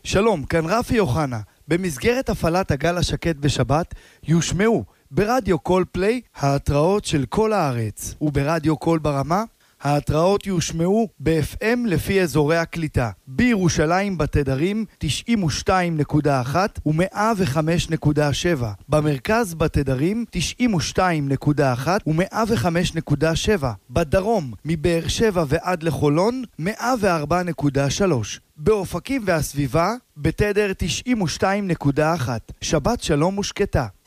שלום, כאן רפי יוחנה. במסגרת הפעלת הגל השקט בשבת יושמעו ברדיו קול פליי ההתראות של כל הארץ, וברדיו קול ברמה ההתראות יושמעו ב-FM לפי אזורי הקליטה. בירושלים בתדרים 92.1 ו-105.7. במרכז בתדרים 92.1 ו-105.7. בדרום מבאר שבע ועד לחולון 104.3. באופקים והסביבה בתדר 92.1. שבת שלום ושקטה.